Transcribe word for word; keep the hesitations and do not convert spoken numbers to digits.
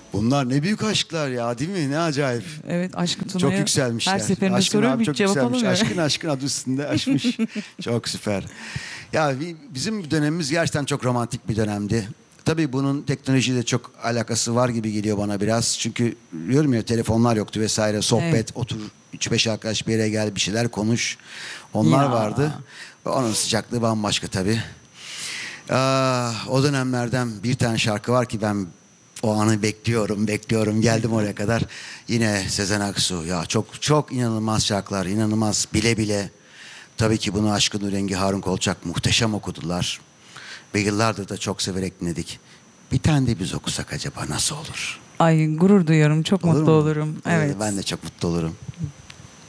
Bunlar ne büyük aşklar ya, değil mi? Ne acayip. Evet, Aşkın Çok Tuna'ya yükselmişler. her seferinde Aşkın soruyorum, abi hiç çok cevap yükselmiş. alamıyorum. Aşkın aşkın adı üstünde aşmış. Çok süper. Ya bi- bizim dönemimiz gerçekten çok romantik bir dönemdi. Tabii bunun teknolojiyle çok alakası var gibi geliyor bana biraz. Çünkü diyorum ya, telefonlar yoktu vesaire. Sohbet, Evet. otur, üç beş arkadaş bir yere gel, bir şeyler konuş. Onlar Ya. vardı. Ve onun sıcaklığı bambaşka tabii. Aa, o dönemlerden bir tane şarkı var ki ben o anı bekliyorum, bekliyorum. Geldim oraya kadar. Yine Sezen Aksu. Ya çok çok inanılmaz şarkılar, inanılmaz, bile bile. Tabii ki bunu Aşkın Rengi, Harun Kolçak muhteşem okudular. Ve yıllardır da çok severek dinledik. Bir tane de biz okusak acaba nasıl olur? Ay, gurur duyuyorum, çok Olur mutlu mu? olurum. Olur, Evet. ben de çok mutlu olurum.